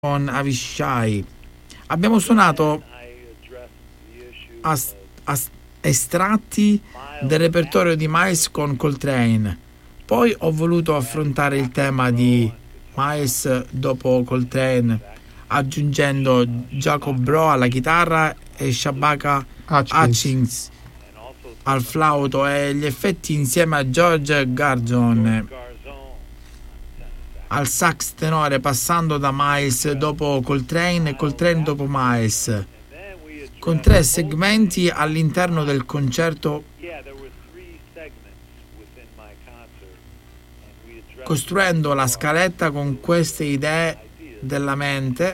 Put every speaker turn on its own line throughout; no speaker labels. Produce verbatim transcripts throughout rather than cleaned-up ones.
con Avishai. Abbiamo suonato as- as- estratti del repertorio di Miles con Coltrane. Poi ho voluto affrontare il tema di Miles dopo Coltrane, aggiungendo Jacob Bro alla chitarra e Shabaka
Hutchins.
Hutchins al flauto e gli effetti insieme a George Garzon al sax tenore, passando da Miles dopo Coltrane e Coltrane dopo Miles, con tre segmenti all'interno del concerto, costruendo la scaletta con queste idee della mente,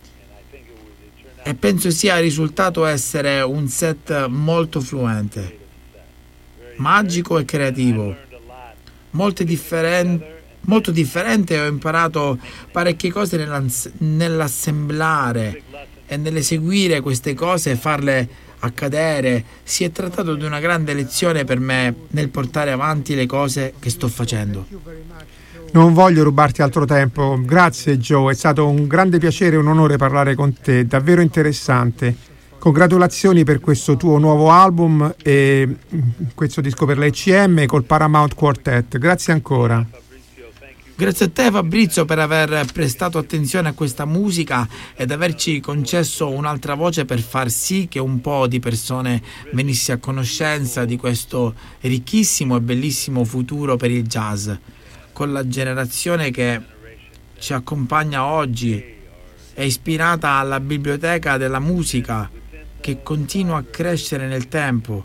e penso sia risultato essere un set molto fluente, magico e creativo, molto differente molto differente. Ho imparato parecchie cose nell'assemblare e nell'eseguire queste cose e farle accadere. Si è trattato di una grande lezione per me nel portare avanti le cose che sto facendo.
Non voglio rubarti altro tempo. Grazie Joe, è stato un grande piacere e un onore parlare con te, davvero interessante. Congratulazioni per questo tuo nuovo album e questo disco per l'E C M col Paramount Quartet. Grazie ancora.
Grazie a te Fabrizio per aver prestato attenzione a questa musica ed averci concesso un'altra voce per far sì che un po' di persone venisse a conoscenza di questo ricchissimo e bellissimo futuro per il jazz, con la generazione che ci accompagna oggi, è ispirata alla biblioteca della musica che continua a crescere nel tempo,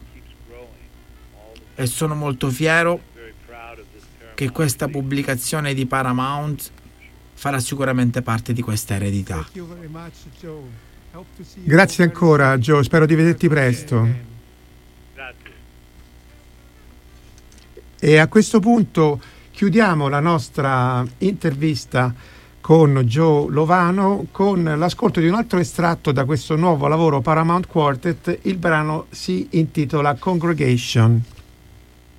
e sono molto fiero che questa pubblicazione di Paramount farà sicuramente parte di questa eredità.
Grazie ancora Joe, spero di vederti presto. E a questo punto chiudiamo la nostra intervista con Joe Lovano con l'ascolto di un altro estratto da questo nuovo lavoro Paramount Quartet. Il brano si intitola Congregation.